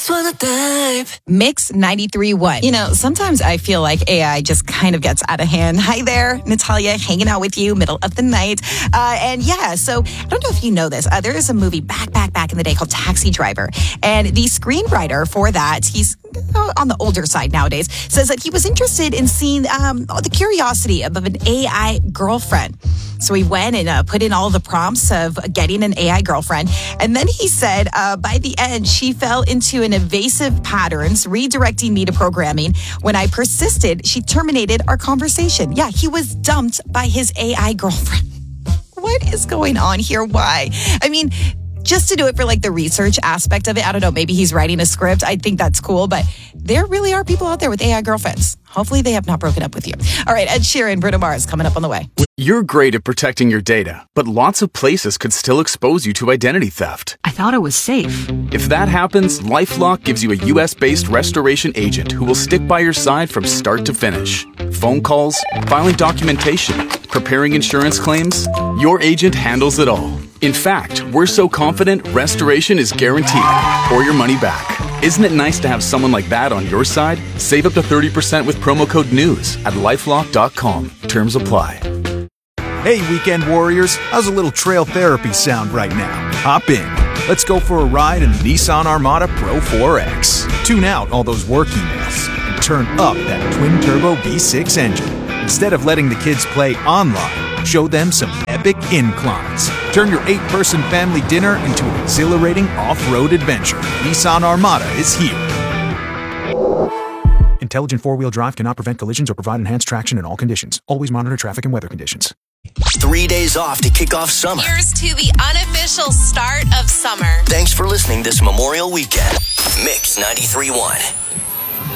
just wanna dive. Mix 93.1. You know, sometimes I feel like AI just kind of gets out of hand. Hi there, Natalia, hanging out with you, middle of the night. So I don't know if you know this. There is a movie back in the day called Taxi Driver. And the screenwriter for that, he's on the older side nowadays, says that he was interested in seeing the curiosity of an AI girlfriend. So he went and put in all the prompts of getting an AI girlfriend. And then he said, by the end, she fell into an evasive patterns, redirecting me to programming. When I persisted, she terminated our conversation. Yeah, he was dumped by his AI girlfriend. What is going on here? Why? I mean, just to do it for like the research aspect of it. I don't know. Maybe he's writing a script. I think that's cool. But there really are people out there with AI girlfriends. Hopefully they have not broken up with you. All right, Ed Sheeran, Bruno Mars coming up on the way. You're great at protecting your data, but lots of places could still expose you to identity theft. I thought it was safe. If that happens, LifeLock gives you a US-based restoration agent who will stick by your side from start to finish. Phone calls, filing documentation, preparing insurance claims, your agent handles it all. In fact, we're so confident restoration is guaranteed or your money back. Isn't it nice to have someone like that on your side? Save up to 30% with promo code NEWS at LifeLock.com. Terms apply. Hey, weekend warriors, how's a little trail therapy sound right now? Hop in. Let's go for a ride in the Nissan Armada Pro 4X. Tune out all those work emails and turn up that twin-turbo V6 engine. Instead of letting the kids play online, show them some epic inclines. Turn your 8-person family dinner into an exhilarating off-road adventure. Nissan Armada is here. Intelligent four-wheel drive cannot prevent collisions or provide enhanced traction in all conditions. Always monitor traffic and weather conditions. 3 days off to kick off summer. Here's to the unofficial start of summer. Thanks for listening this Memorial Weekend. Mix 93.1.